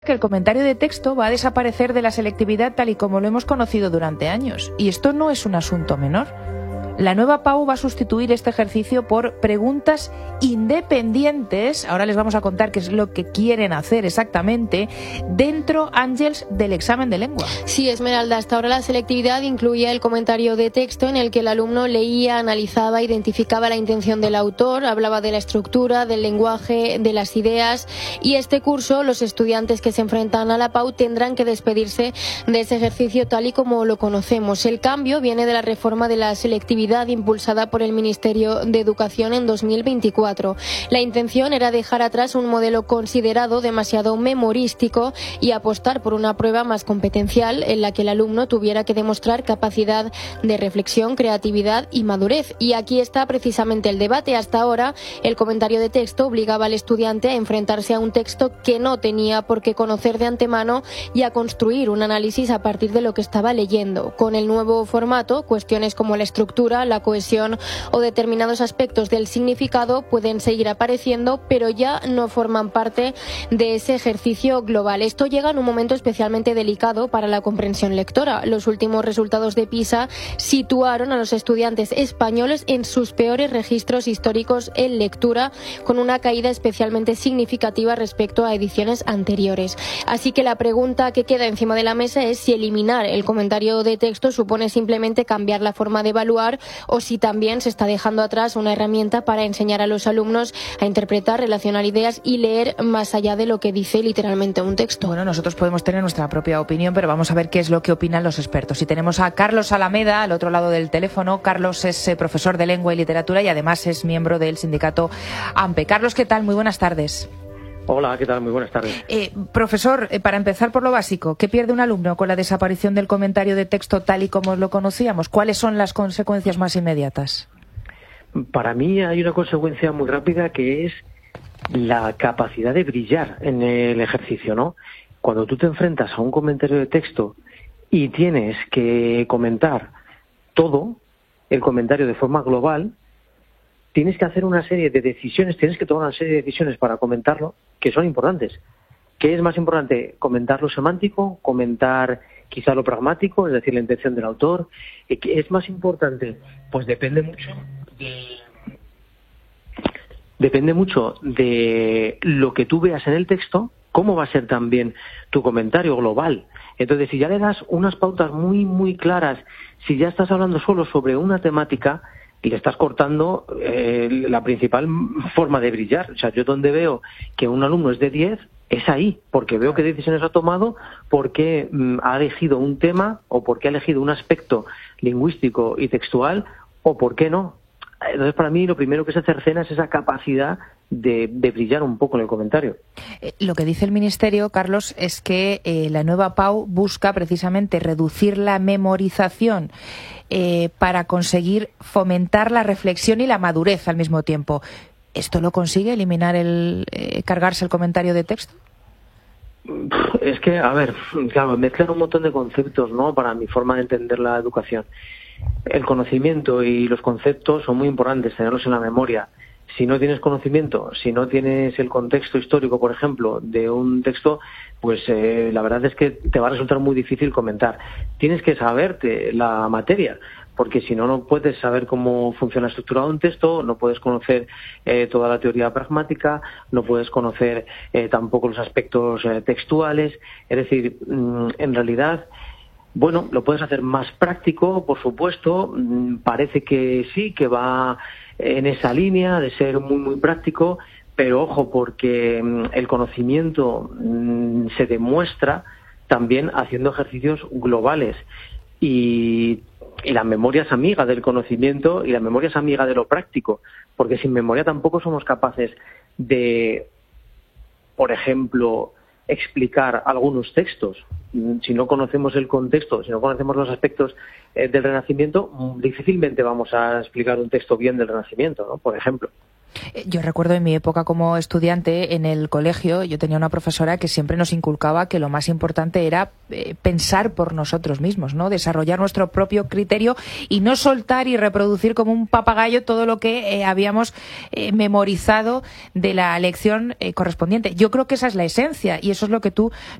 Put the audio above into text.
Que el comentario de texto va a desaparecer de la selectividad tal y como lo hemos conocido durante años. Y esto no es un asunto menor. La nueva PAU va a sustituir este ejercicio por preguntas independientes. Ahora les vamos a contar qué es lo que quieren hacer exactamente dentro, Ángels, del examen de lengua. Sí, Esmeralda, hasta ahora la selectividad incluía el comentario de texto en el que el alumno leía, analizaba, identificaba la intención del autor, hablaba de la estructura, del lenguaje, de las ideas, y este curso los estudiantes que se enfrentan a la PAU tendrán que despedirse de ese ejercicio tal y como lo conocemos. El cambio viene de la reforma de la selectividad impulsada por el Ministerio de Educación en 2024. La intención era dejar atrás un modelo considerado demasiado memorístico y apostar por una prueba más competencial en la que el alumno tuviera que demostrar capacidad de reflexión, creatividad y madurez. Y aquí está precisamente el debate. Hasta ahora, el comentario de texto obligaba al estudiante a enfrentarse a un texto que no tenía por qué conocer de antemano y a construir un análisis a partir de lo que estaba leyendo. Con el nuevo formato, cuestiones como la estructura, la cohesión o determinados aspectos del significado pueden seguir apareciendo, pero ya no forman parte de ese ejercicio global. Esto llega en un momento especialmente delicado para la comprensión lectora. Los últimos resultados de PISA situaron a los estudiantes españoles en sus peores registros históricos en lectura, con una caída especialmente significativa respecto a ediciones anteriores. Así que la pregunta que queda encima de la mesa es si eliminar el comentario de texto supone simplemente cambiar la forma de evaluar o si también se está dejando atrás una herramienta para enseñar a los alumnos a interpretar, relacionar ideas y leer más allá de lo que dice literalmente un texto. Bueno, nosotros podemos tener nuestra propia opinión, pero vamos a ver qué es lo que opinan los expertos. Y tenemos a Carlos Alameda al otro lado del teléfono. Carlos es profesor de Lengua y Literatura y además es miembro del sindicato AMPE. Carlos, ¿qué tal? Muy buenas tardes. Hola, ¿qué tal? Muy buenas tardes. Profesor, para empezar por lo básico, ¿qué pierde un alumno con la desaparición del comentario de texto tal y como lo conocíamos? ¿Cuáles son las consecuencias más inmediatas? Para mí hay una consecuencia muy rápida que es la capacidad de brillar en el ejercicio, ¿no? Cuando tú te enfrentas a un comentario de texto y tienes que comentar todo el comentario de forma global, tienes que hacer una serie de decisiones, tienes que tomar una serie de decisiones para comentarlo que son importantes. ¿Qué es más importante? ¿Comentar lo semántico? ¿Comentar quizá lo pragmático, es decir, la intención del autor? ¿Qué es más importante? Pues depende mucho de lo que tú veas en el texto, cómo va a ser también tu comentario global. Entonces, si ya le das unas pautas muy, muy claras, si ya estás hablando solo sobre una temática, y le estás cortando la principal forma de brillar. O sea, yo donde veo que un alumno es de 10, es ahí, porque veo qué decisiones ha tomado, porque ha elegido un tema, o porque ha elegido un aspecto lingüístico y textual, o por qué no. Entonces, para mí, lo primero que se cercena es esa capacidad de brillar un poco en el comentario. Lo que dice el Ministerio, Carlos, es que la nueva PAU busca precisamente reducir la memorización para conseguir fomentar la reflexión y la madurez al mismo tiempo. ¿Esto lo consigue, eliminar cargarse el comentario de texto? Es que, a ver, claro, mezclan un montón de conceptos, ¿no?, para mi forma de entender la educación. El conocimiento y los conceptos son muy importantes, tenerlos en la memoria. Si no tienes conocimiento, si no tienes el contexto histórico, por ejemplo, de un texto, pues la verdad es que te va a resultar muy difícil comentar. Tienes que saberte la materia, porque si no, no puedes saber cómo funciona la estructura de un texto, no puedes conocer toda la teoría pragmática, no puedes conocer tampoco los aspectos textuales. Es decir, en realidad, bueno, lo puedes hacer más práctico, por supuesto. Parece que sí, que va en esa línea de ser muy, muy práctico, pero ojo, porque el conocimiento se demuestra también haciendo ejercicios globales. Y la memoria es amiga del conocimiento y la memoria es amiga de lo práctico, porque sin memoria tampoco somos capaces de, por ejemplo, explicar algunos textos. Si no conocemos el contexto, si no conocemos los aspectos del Renacimiento, difícilmente vamos a explicar un texto bien del Renacimiento, ¿no?, por ejemplo. Yo recuerdo en mi época como estudiante en el colegio, yo tenía una profesora que siempre nos inculcaba que lo más importante era pensar por nosotros mismos, ¿no? Desarrollar nuestro propio criterio y no soltar y reproducir como un papagayo todo lo que habíamos memorizado de la lección correspondiente. Yo creo que esa es la esencia y eso es lo que tú